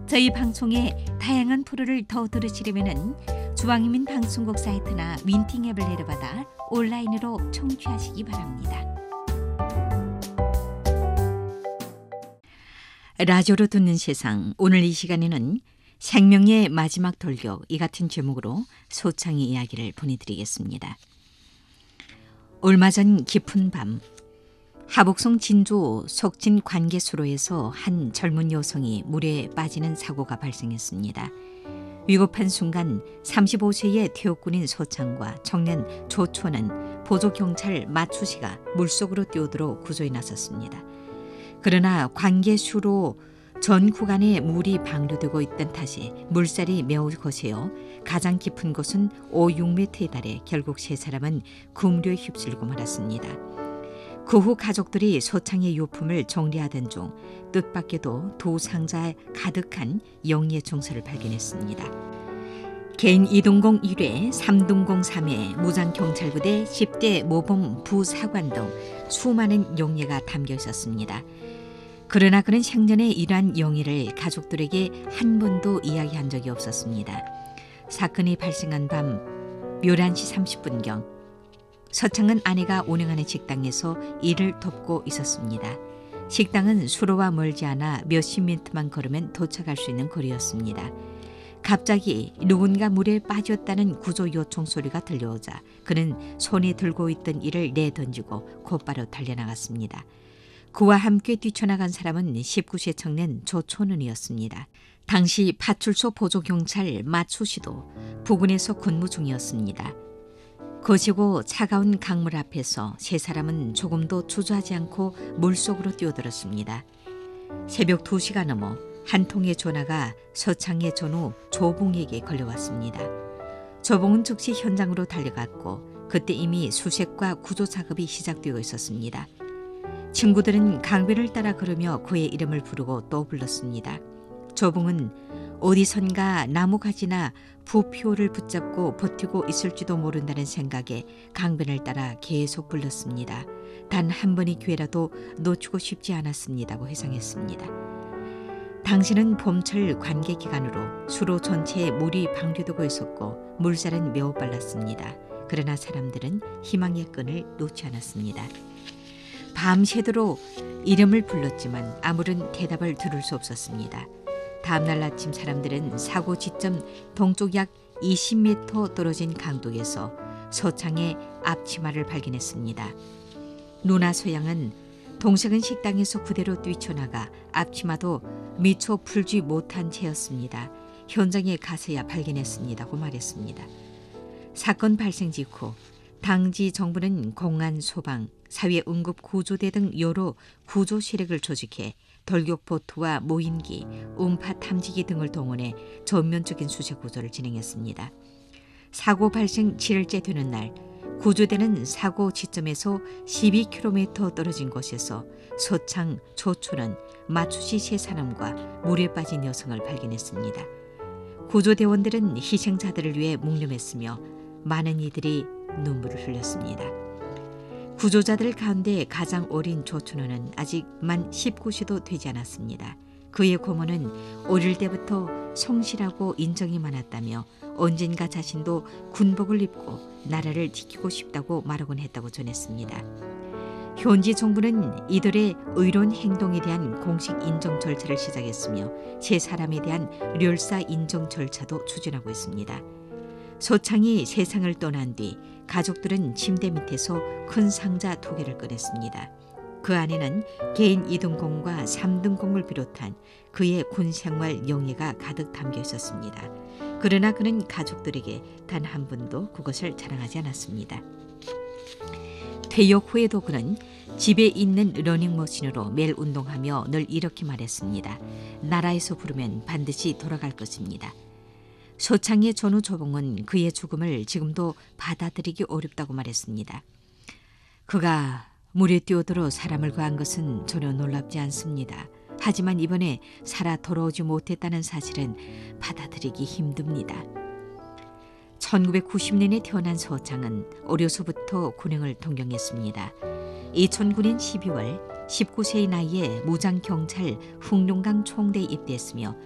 저희 방송의 다양한 프로를 더 들으시려면 중앙인민 방송국 사이트나 윈팅 앱을 내려받아 온라인으로 청취하시기 바랍니다. 라디오로 듣는 세상, 오늘 이 시간에는 생명의 마지막 돌격, 이 같은 제목으로 소창의 이야기를 보내드리겠습니다. 얼마 전 깊은 밤, 하복성 진조 석진 관계수로에서 한 젊은 여성이 물에 빠지는 사고가 발생했습니다. 위급한 순간 35세의 퇴역군인 소창과 청년 조초는 보조경찰 마추씨가 물속으로 뛰어들어 구조에 나섰습니다. 그러나 관계수로 전 구간에 물이 방류되고 있던 탓에 물살이 매우 거세요 가장 깊은 곳은 5-6m에 달해 결국 세 사람은 급류에 휩쓸리고 말았습니다. 그 후 가족들이 소창의 유품을 정리하던 중 뜻밖에도 두 상자에 가득한 영예 증서를 발견했습니다. 개인 2등공 1회, 3등공 3회, 무장경찰부대 10대 모범 부사관 등 수많은 영예가 담겨 있었습니다. 그러나 그는 생전에 이러한 영예를 가족들에게 한 번도 이야기한 적이 없었습니다. 사건이 발생한 밤 11시 30분경 서창은 아내가 운영하는 식당에서 일을 돕고 있었습니다. 식당은 수로와 멀지 않아 몇십 미터만 걸으면 도착할 수 있는 거리였습니다. 갑자기 누군가 물에 빠졌다는 구조 요청 소리가 들려오자 그는 손에 들고 있던 일을 내던지고 곧바로 달려나갔습니다. 그와 함께 뛰쳐나간 사람은 19세 청년 조초는이었습니다. 당시 파출소 보조경찰 마추씨도 부근에서 근무 중이었습니다. 거시고 차가운 강물 앞에서 세 사람은 조금도 주저하지 않고 물속으로 뛰어들었습니다. 새벽 2시가 넘어 한 통의 전화가 서창의 전우 조봉에게 걸려왔습니다. 조봉은 즉시 현장으로 달려갔고 그때 이미 수색과 구조 작업이 시작되어 있었습니다. 친구들은 강변을 따라 걸으며 그의 이름을 부르고 또 불렀습니다. 조봉은 어디선가 나무가지나 부표를 붙잡고 버티고 있을지도 모른다는 생각에 강변을 따라 계속 불렀습니다. 단 한 번의 기회라도 놓치고 싶지 않았습니다고 회상했습니다. 당시는 봄철 관계 기간으로 수로 전체에 물이 방류되고 있었고 물살은 매우 빨랐습니다. 그러나 사람들은 희망의 끈을 놓지 않았습니다. 밤새도록 이름을 불렀지만 아무런 대답을 들을 수 없었습니다. 다음날 아침 사람들은 사고 지점 동쪽 약 20m 떨어진 강둑에서 서창의 앞치마를 발견했습니다. 누나 소양은 동생은 식당에서 그대로 뛰쳐나가 앞치마도 미처 풀지 못한 채였습니다. 현장에 가서야 발견했습니다고 말했습니다. 사건 발생 직후 당지 정부는 공안, 소방, 사회응급구조대 등 여러 구조 세력을 조직해 돌격보트와 모인기, 음파 탐지기 등을 동원해 전면적인 수색 구조를 진행했습니다. 사고 발생 7일째 되는 날 구조대는 사고 지점에서 12km 떨어진 곳에서 서창, 조초는 마추씨 세 사람과 물에 빠진 여성을 발견했습니다. 구조대원들은 희생자들을 위해 묵념했으며 많은 이들이 눈물을 흘렸습니다. 구조자들 가운데 가장 어린 조춘호는 아직 만 19세도 되지 않았습니다. 그의 고모는 어릴 때부터 성실하고 인정이 많았다며 언젠가 자신도 군복을 입고 나라를 지키고 싶다고 말하곤 했다고 전했습니다. 현지 정부는 이들의 의로운 행동에 대한 공식 인정 절차를 시작했으며 세 사람에 대한 멸사 인정 절차도 추진하고 있습니다. 소창이 세상을 떠난 뒤 가족들은 침대 밑에서 큰 상자 2개를 꺼냈습니다. 그 안에는 개인 2등공과 3등공을 비롯한 그의 군생활 영예가 가득 담겨 있었습니다. 그러나 그는 가족들에게 단 한 번도 그것을 자랑하지 않았습니다. 퇴역 후에도 그는 집에 있는 러닝머신으로 매일 운동하며 늘 이렇게 말했습니다. 나라에서 부르면 반드시 돌아갈 것입니다. 소창의 전우 조봉은 그의 죽음을 지금도 받아들이기 어렵다고 말했습니다. 그가 물에 뛰어들어 사람을 구한 것은 전혀 놀랍지 않습니다. 하지만 이번에 살아 돌아오지 못했다는 사실은 받아들이기 힘듭니다. 1990년에 태어난 서창은 어려서부터 군행을 동경했습니다. 2009년 12월 19세의 나이에 무장경찰 흑룡강 총대에 입대했으며